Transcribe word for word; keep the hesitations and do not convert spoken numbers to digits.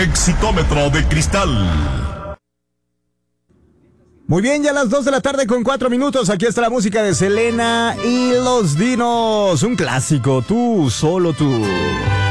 Exitómetro de cristal. Muy bien, ya a las dos de la tarde con cuatro minutos. Aquí está la música de Selena y los Dinos. Un clásico, tú, solo tú.